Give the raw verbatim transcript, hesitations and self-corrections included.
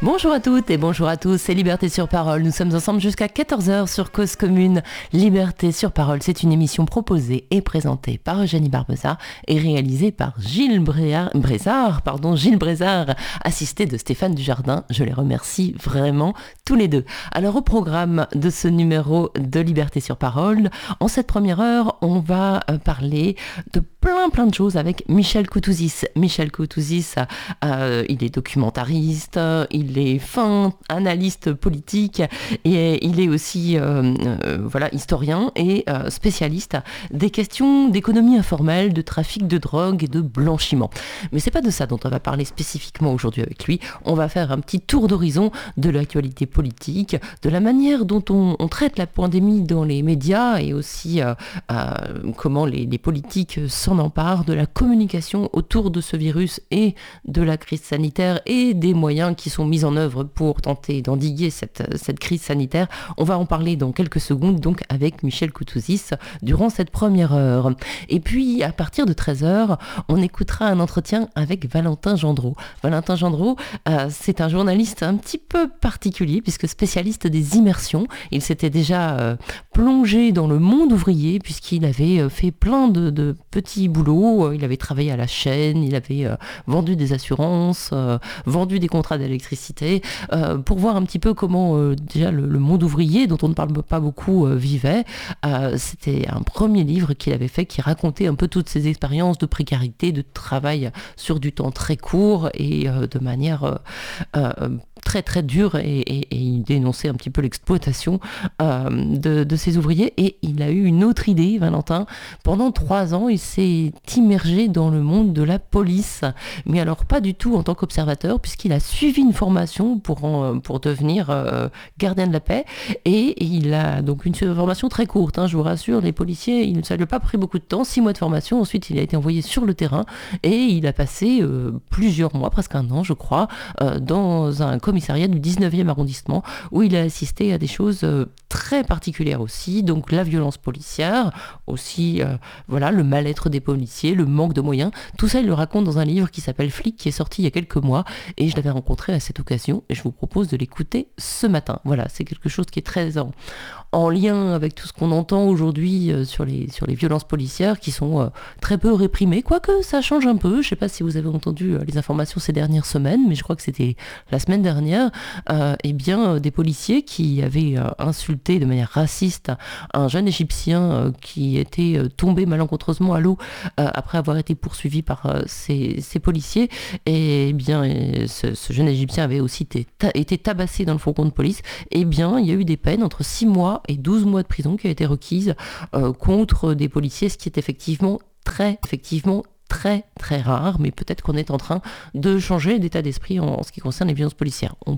Bonjour à toutes et bonjour à tous, c'est Liberté sur Parole. Nous sommes ensemble jusqu'à quatorze heures sur Cause Commune. Liberté sur Parole, c'est une émission proposée et présentée par Eugénie Barbeza et réalisée par Gilles Bréard, Brézard, pardon, Gilles Brézard, assisté de Stéphane Dujardin. Je les remercie vraiment tous les deux. Alors au programme de ce numéro de Liberté sur Parole, en cette première heure, on va parler de plein plein de choses avec Michel Koutouzis. Michel Koutouzis, euh, il est documentariste, il est fin analyste politique et il est aussi euh, euh, voilà, historien et euh, spécialiste des questions d'économie informelle, de trafic de drogue et de blanchiment. Mais c'est pas de ça dont on va parler spécifiquement aujourd'hui avec lui. On va faire un petit tour d'horizon de l'actualité politique, de la manière dont on, on traite la pandémie dans les médias et aussi euh, euh, comment les, les politiques s'en emparent, de la communication autour de ce virus et de la crise sanitaire et des moyens qui sont mis en œuvre pour tenter d'endiguer cette, cette crise sanitaire. On va en parler dans quelques secondes donc avec Michel Koutouzis durant cette première heure. Et puis à partir de treize heures, on écoutera un entretien avec Valentin Gendreau. Valentin Gendreau, euh, c'est un journaliste un petit peu particulier puisque spécialiste des immersions. Il s'était déjà euh, plongé dans le monde ouvrier puisqu'il avait euh, fait plein de, de petits boulots. Il avait travaillé à la chaîne, il avait euh, vendu des assurances, euh, vendu des contrats d'électricité, euh, pour voir un petit peu comment euh, déjà le, le monde ouvrier, dont on ne parle pas beaucoup, euh, vivait. Euh, c'était un premier livre qu'il avait fait qui racontait un peu toutes ses expériences de précarité, de travail sur du temps très court et euh, de manière euh, euh, très très dure et, et, et il dénonçait un petit peu l'exploitation euh, de, de ses ouvriers. Et il a eu une autre idée, Valentin. Pendant trois ans, il s'est immergé dans le monde de la police, mais alors pas du tout en tant qu'observateur, puisqu'il a suivi une formation pour, en, pour devenir euh, gardien de la paix, et il a donc une formation très courte, hein, je vous rassure, les policiers, il, ça ne lui a pas pris beaucoup de temps, six mois de formation, ensuite il a été envoyé sur le terrain, et il a passé euh, plusieurs mois, presque un an je crois, euh, dans un commissariat du dix-neuvième arrondissement, où il a assisté à des choses euh, très particulières aussi, donc la violence policière, aussi euh, voilà, le mal-être des policiers, le manque de moyens, tout ça il le raconte dans un livre qui s'appelle Flic, qui est sorti il y a quelques mois, et je l'avais rencontré à cette occasion, et je vous propose de l'écouter ce matin. Voilà, c'est quelque chose qui est très en, en lien avec tout ce qu'on entend aujourd'hui euh, sur, les, sur les violences policières, qui sont euh, très peu réprimées, quoique ça change un peu. Je ne sais pas si vous avez entendu euh, les informations ces dernières semaines, mais je crois que c'était la semaine dernière, euh, eh bien, euh, des policiers qui avaient euh, insulté de manière raciste un jeune Égyptien euh, qui était euh, tombé malencontreusement à l'eau euh, après avoir été poursuivi par euh, ces, ces policiers. Et eh bien, ce, ce jeune Égyptien avait aussi été, ta- été tabassé dans le fourgon de police. Et eh bien, il y a eu des peines entre six mois et douze mois de prison qui ont été requises euh, contre des policiers, ce qui est effectivement très, effectivement très très rare, mais peut-être qu'on est en train de changer d'état d'esprit en, en ce qui concerne les violences policières. On